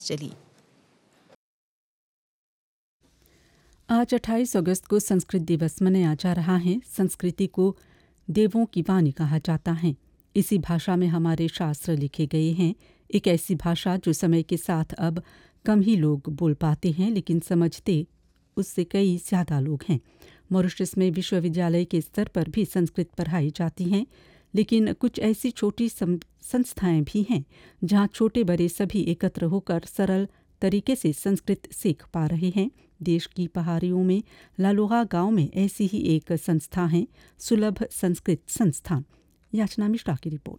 चली। आज 28 अगस्त को संस्कृत दिवस मनाया जा रहा है। संस्कृति को देवों की वाणी कहा जाता है। इसी भाषा में हमारे शास्त्र लिखे गए हैं। एक ऐसी भाषा जो समय के साथ अब कम ही लोग बोल पाते हैं, लेकिन समझते उससे कई ज़्यादा लोग हैं। मॉरिशस में विश्वविद्यालय के स्तर पर भी संस्कृत पढ़ाई जाती हैं, लेकिन कुछ ऐसी छोटी संस्थाएं भी हैं जहां छोटे बड़े सभी एकत्र होकर सरल तरीके से संस्कृत सीख पा रहे हैं। देश की पहाड़ियों में लालोगा गांव में ऐसी ही एक संस्था है, सुलभ संस्कृत संस्थान। याचना मिश्रा की रिपोर्ट।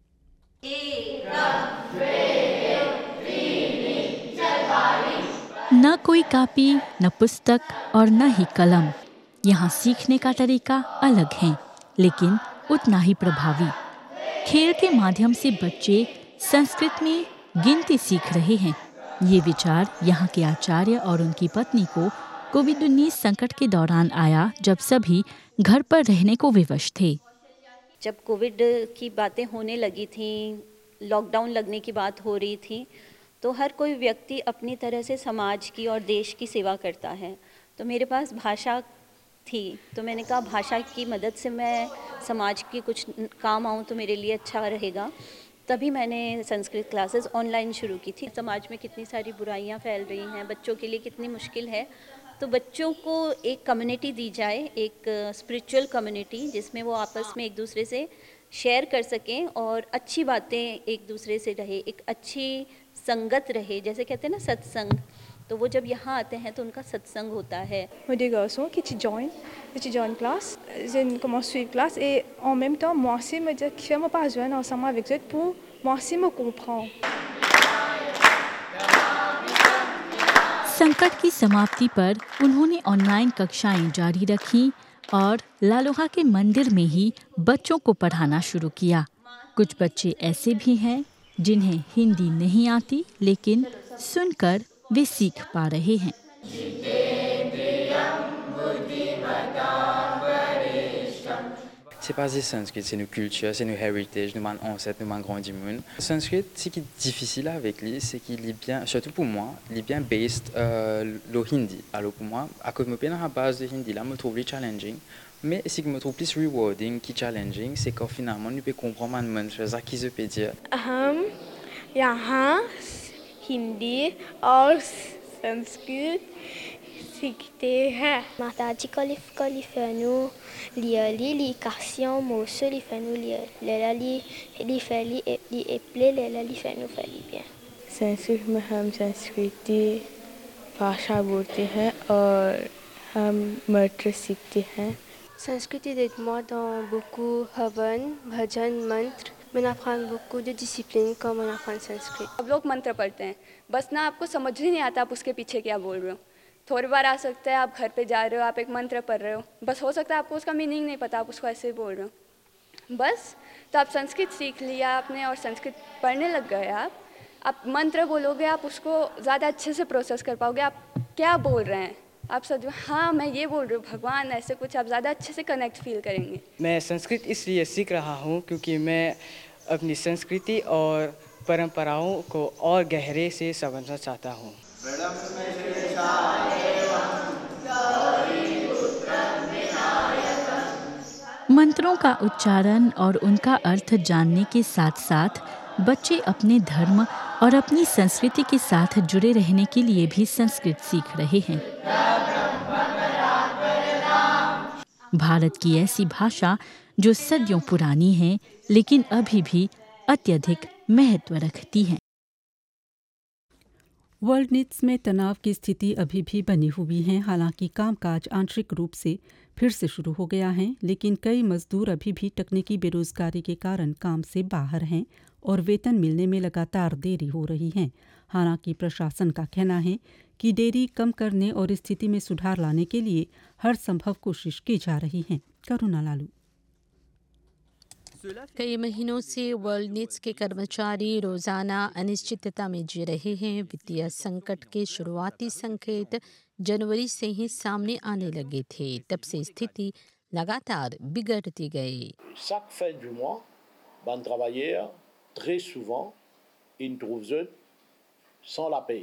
न कोई कापी, न पुस्तक और न ही कलम। यहाँ सीखने का तरीका अलग है, लेकिन उतना ही प्रभावी। खेल के माध्यम से बच्चे संस्कृत में गिनती सीख रहे हैं। ये विचार यहाँ के आचार्य और उनकी पत्नी को कोविड-19 संकट के दौरान आया, जब सभी घर पर रहने को विवश थे। जब कोविड की बातें होने लगी थी, लॉकडाउन लगने की बात हो रही थी, तो हर कोई व्यक्ति अपनी तरह से समाज की और देश की सेवा करता है। तो मेरे पास भाषा थी, तो मैंने कहा भाषा की मदद से मैं समाज की कुछ काम आऊँ तो मेरे लिए अच्छा रहेगा। तभी मैंने संस्कृत क्लासेस ऑनलाइन शुरू की थी। समाज में कितनी सारी बुराइयां फैल रही हैं, बच्चों के लिए कितनी मुश्किल है, तो बच्चों को एक कम्युनिटी दी जाए, एक स्पिरिचुअल कम्युनिटी, जिसमें वो आपस में एक दूसरे से शेयर कर सकें और अच्छी बातें एक दूसरे से रहे, एक अच्छी संगत रहे, जैसे कहते हैं ना सत्संग। तो वो जब यहाँ आते हैं तो उनका सत्संग होता है। Des garçons qui joignent classe, je commence à suivre classe et en même temps moi aussi me dire que je ne pas joindre ensemble avec eux pour moi aussi me comprendre. संकट की समाप्ति पर उन्होंने ऑनलाइन कक्षाएं जारी रखीं और लालोहा के मंदिर में ही बच्चों को पढ़ाना शुरू किया। कुछ बच्चे ऐसे भी हैं जिन्हें हिंदी नहीं आती, लेकिन सुनकर वे सीख पा रहे हैं। C'est pas juste Sanskrit, c'est nos cultures, c'est nos héritage, nos ancêtres, nos grands immunes. Sanskrit, ce qui est difficile avec lui, c'est qu'il est bien, surtout pour moi, il est bien based le hindi. Alors pour moi, à cause de ma base de hindi, là, je me trouve challenging. Mais ce qui me trouve plus rewarding qui challenging, c'est qu'au finalement, on peut comprendre un peu ce qu'il peut dire. यहाँ हिंदी और संस्कृत सीखते हैं। Matati colifano li carsion mosso li fanu li fali li eple li fanu fali bien। Sanskrit में हम संस्कृति भाषा बोलते हैं और हम मंत्र सीखते हैं। Sanskrit aide moi dans beaucoup हवन, भजन, मंत्र। मैंने apprend beaucoup de disciplines comme on apprend Sanskrit. अब लोग मंत्र पढ़ते हैं, बस ना आपको समझ ही नहीं आता आप उसके पीछे क्या बोल रहे हो। थोड़ी बार आ सकता है आप घर पे जा रहे हो, आप एक मंत्र पढ़ रहे हो, बस हो सकता है आपको उसका मीनिंग नहीं पता, आप उसको ऐसे ही बोल रहे हो बस। तो आप संस्कृत सीख लिया आपने और संस्कृत पढ़ने लग गए, आप मंत्र बोलोगे, आप उसको ज़्यादा अच्छे से प्रोसेस कर पाओगे। आप क्या बोल रहे हैं, आप सब हाँ मैं ये बोल रही हूँ भगवान, ऐसे कुछ आप ज़्यादा अच्छे से कनेक्ट फील करेंगे। मैं संस्कृत इसलिए सीख रहा हूँ क्योंकि मैं अपनी संस्कृति और परंपराओं को और गहरे से समझना चाहता हूँ। मंत्रों का उच्चारण और उनका अर्थ जानने के साथ साथ बच्चे अपने धर्म और अपनी संस्कृति के साथ जुड़े रहने के लिए भी संस्कृत सीख रहे हैं। भारत की ऐसी भाषा जो सदियों पुरानी है, लेकिन अभी भी अत्यधिक महत्व रखती है। वर्ल्ड नीड्स में तनाव की स्थिति अभी भी बनी हुई है। हालांकि कामकाज आंशिक रूप से फिर से शुरू हो गया है, लेकिन कई मजदूर अभी भी तकनीकी बेरोजगारी के कारण काम से बाहर हैं और वेतन मिलने में लगातार देरी हो रही है। हालांकि प्रशासन का कहना है कि देरी कम करने और स्थिति में सुधार लाने के लिए हर संभव कोशिश की जा रही है। करुणा लालू। कई महीनों से वर्ल्ड नीड्स के कर्मचारी रोजाना अनिश्चितता में जी रहे हैं। वित्तीय संकट के शुरुआती संकेत जनवरी से ही सामने आने लगे थे, तब से स्थिति लगातार बिगड़ती गई। Chaque fin du mois, les travailleurs très souvent ils trouvent sans la paye.